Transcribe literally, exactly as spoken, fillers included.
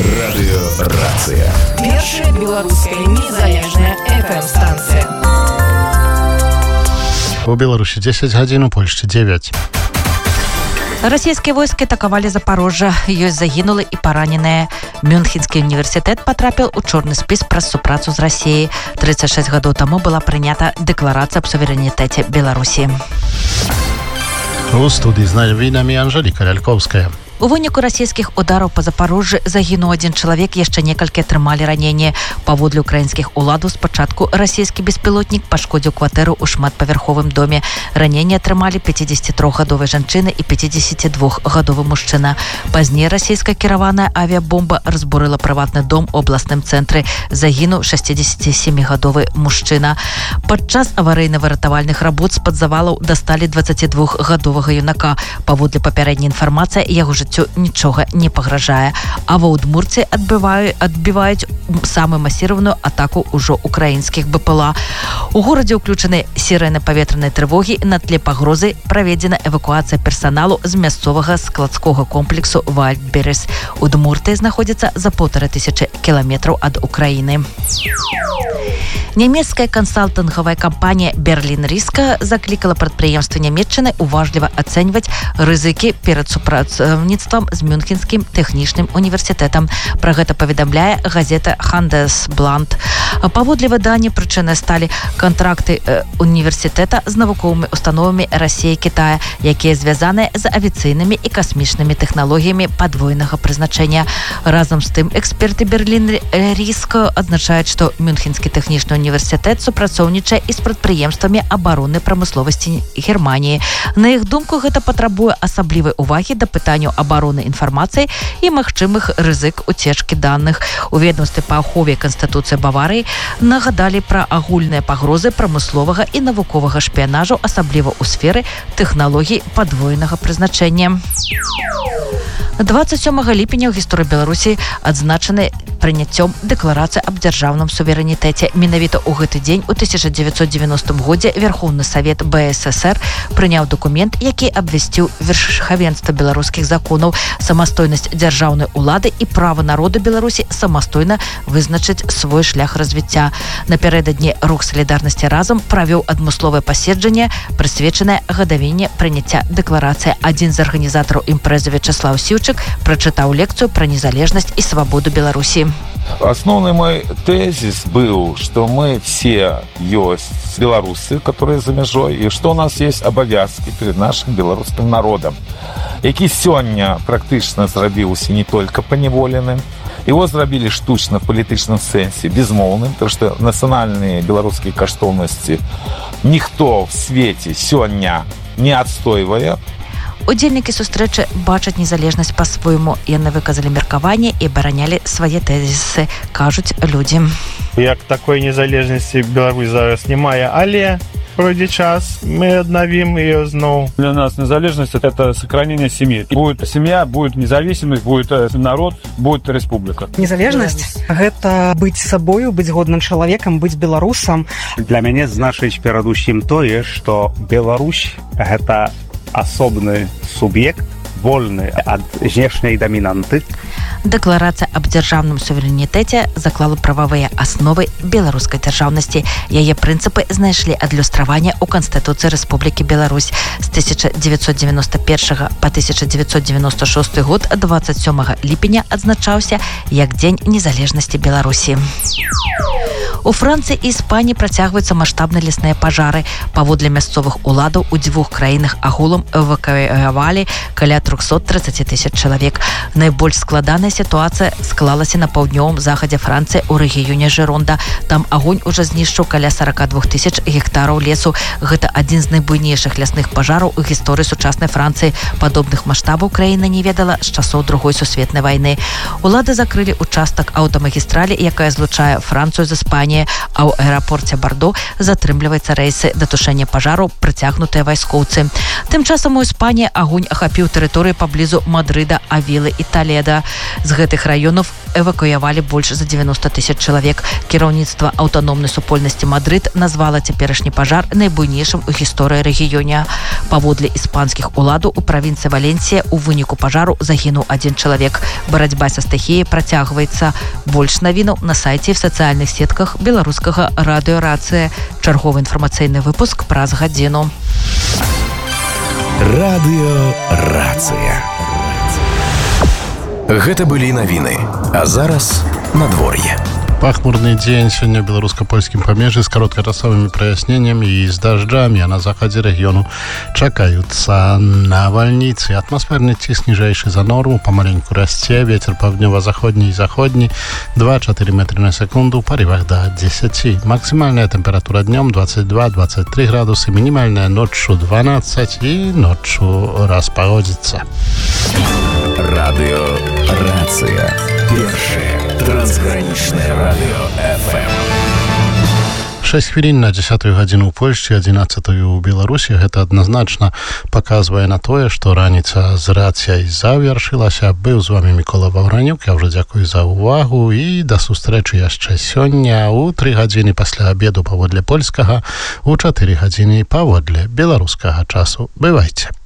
Радыёрацыя. Першая беларуская незалежная эф эм-станцыя. У Беларусі дзесяць гадзін, у Польшчы дзевяць. Расійскія войскі атакавалі Запорожжа. Ёсць загінулы і параненыя. Мюнхенскі універсітэт потрапіў у чорны спіс праз супрацу з Расіяй. тридцать шесть гадоў таму была прынята дэкларацыя аб суверэнітэце Беларусі. У студыі з навінамі Анжэліка Лялькоўская. У выніку расійскіх удараў па Запорожжы загінуў адзін чалавек, яшчэ некалькі атрымалі раненні. Паводле украінскіх уладаў, спачатку расійскі беспілотнік пашкодзіў кватэру ў шматпавярховым доме. Раненні атрымалі пяцідзесятитрохгадовая жанчына і пяцідзесятидвухгадовы мужчына. Пазней расійская кіраваная авіабомба разбурыла прыватны дом у абласным цэнтры. Загінуў шэсцідзесятисемігадовы мужчына. Падчас аварыйна-выратавальных работ з-пад завалаў дасталі дваццацідвухгадовага юнака. Паводле папярэдняй інфармацыі, яго жыццё нічога не пагражае. А ва Удмурцыі адбіваюць, адбіваюць самую масіраваную атаку ўжо украінскіх бэ пэ эл а. У горадзе ўключаны сірэны паветранай трывогі, на тле пагрозы праведзена эвакуацыя персаналу з мясцовага складскога комплексу Вальдберес. Удмуртыя знаходзіцца за полторы тысячы кіламетраў ад Украіны. Нямецкая кансалтынгавая кампанія Берлін Ріска заклікала прадпрыемствы Нямецчыны уважліва ацэньваць рызыкі перад супрацоўніцтвам з Мюнхенскім тэхнічным універсітэтам. Пра гэта паведамляе газета Handelsblatt. Паводле выдання прычынай сталі кантракты э, універсітэта з навуковымі установамі Расіі і Китая, якія звязаныя з авіяцыйнымі і касмічнымі тэхналогіямі падвойнага прызначэння. Разам з тым, эксперты Берлін Ріска адзначаюць, што Мюнхенскі тэхнічны універсітэт супрацоўнічае і з прадпрыемствамі абароннай прамысловасці Германіі. На іх думку, гэта патрабуе асаблівай увагі да пытанняў абароны інфармацыі і магчымых рызык уцечкі даных. У ведомстве па ахове Канстытуцыі Баварыі нагадалі пра агульныя пагрозы прамысловага і навуковага шпіянажу, асабліва ў сферы тэхналогій падвойнага прызначэння. дваццаць сёмага ліпеня ў гісторыі Беларусі адзначаны прыняццём дэкларацыі аб дзяржаўным суверэнітэце. Менавіта ў гэты дзень у тысяча дзевяцьсот девяностым годзе Верховны Савет бэ эс эс эр прыняў дакумент, які абвясціў верхавенства беларускіх законаў, самастойнасць дзяржаўнай улады і права народу Беларусі самастойна вызначыць свой шлях развіцця. Напярэдадні рух салідарнасці разам правёў адмысловае паседжанне, прысвечанае гадавіне прыняцця дэкларацыі. Адзін з арганізатараў імпрэзы Вячеслав Сіўчык прачытаў лекцыю пра незалежнасць і свабоду Беларусі. Основной мой тезис был, что мы все есть белорусы, которые за межой, и что у нас есть обовязки перед нашим белорусским народом, які сёння практычна зрабіўся не только поневоленым, его зрабілі штучна в палітычным сэнсе, безмоўным, потому что нацыянальныя беларускія каштоўнасці ніхто в свеце сёння не адстойвае. Удзельнікі сустрэчы бачаць незалежнасць па-свойму. Яны выказалі меркаванне і абаранялі свае тэзісы, кажуць людзі. Як такой незалежнасці Беларусь зараз не мае, але пройдзе час, мы аднавім ее зноў. Для нас незалежность — это сохранение семьи. Будет семья, будет независимость, будет народ, будет республика. Незалежность — гэта быць сабою, быць годным чалавекам, быць беларусам. Для мяне значыць перадусім тое, што Беларусь — гэта асобны суб'ект, вольны ад знешняй дамінанты. Дэкларацыя аб дзяржаўным суверэнітэце заклала прававыя асновы беларускай дзяржаўнасці. Яе прынцыпы знайшлі адлюстраванне ў Канстытуцыі Рэспублікі Беларусь. З тысяча дзевяцьсот девяносто першага па тысяча дзевяцьсот девяносто шосты год дваццаць сёмага ліпеня адзначаўся як Дзень незалежнасці Беларусі. У Францыі і Іспаніі працягваюцца маштабныя лясныя пажары. Паводле мясцовых уладаў у дзвюх краінах агулам эвакуявалі каля триста тридцать тысяч чалавек. Найбольш складаная сітуацыя склалася на паўднёвым захадзе Францыі ў рэгіёне Жыронда. Там агонь ужо знішчыў каля сорок два тысяч гектараў лесу. Гэта адзін з найбуйнейшых лясных пажараў у гісторыі сучаснай Францыі. Падобных маштабаў краіна не ведала з часоў другой сусветнай вайны. Улады закрылі участак аўтамагістралі, якая злучае Францыю з Іспаніяй. Іспаніі, а ў аэрапорце Бардо затрымліваецца рэйсы да тушэння пажару, прыцягнутыя вайскоўцы. Тым часам у Іспаніі агонь ахапіў тэрыторыю паблізу Мадрыда, Авілы і Таледа. З гэтых раёнаў эвакуявалі больш за девяносто тысяч чалавек. Кіраўніцтва аўтаномнай супольнасці Мадрыд назвала цяперашні пажар найбуйнейшым у гісторыі рэгіёне. Паводле іспанскіх уладаў у правінцыі Валенсія у выніку пажару загінуў адзін чалавек. Барацьба са стыхіяй працягваецца. Больш навінаў на сайце і в сацыяльных сетках беларускага радыё Рацыя. Чарговы інфармацыйны выпуск праз гадзіну. Радыё Рацыя. Гэта былі навіны, а зараз надвор'е. Пахмурный день сегодня в белорусско-польском памежье с короткочасовыми прояснениями и с дождями, а на заходе региону чекаются навальницы. Атмосферный тиск ниже за норму помаленьку расте, ветер повднево-заходний и заходний два-четыре метра на секунду, в порывах до десяти. Максимальная температура днем двадцать два - двадцать три градуса, минимальная ночью двенадцать и ночью распогодится. Радыё Рацыя. Першае трансгранічнае радыё эф эм. шесть хвілін на дзесятую гадзіну ў Польшчы, адзінаццатую ў Беларусі. Гэта адназначна паказвае на тое, што раніца з рацыяй завяршылася. Быў з вами Мікола Ваўранюк. Я ўжо дзякую за ўвагу і да сустрэчы яшчэ сёння ў тры гадзіны пасля абеду паводле польскага, у чатыры гадзіны паводле беларускага часу. Бывайце.